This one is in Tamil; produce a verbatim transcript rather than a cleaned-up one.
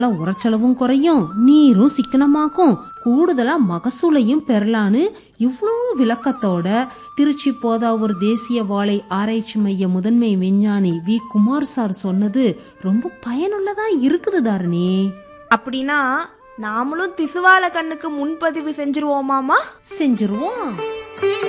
உரச்செலவும் குறையும், நீரும் சிக்கனமாக்கும், கூடுதலா மகசூலையும் பெறலான்னு இவ்வளோ விளக்கத்தோட திருச்சி போதாவூர் தேசிய வாழை ஆராய்ச்சி மைய முதன்மை விஞ்ஞானி வி குமார் சார் சொன்னது ரொம்ப பயனுள்ளதா இருக்குது தாரணி. அப்படின்னா நாமளும் திசுவால கண்ணுக்கு முன்பதிவு செஞ்சிருவோமாமா? செஞ்சிருவோம்.